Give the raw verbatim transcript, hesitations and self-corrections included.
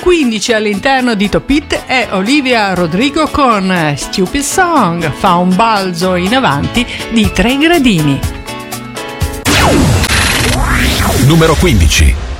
quindici all'interno di Top Hit è Olivia Rodrigo con Stupid Song, fa un balzo in avanti di tre gradini. Numero quindici.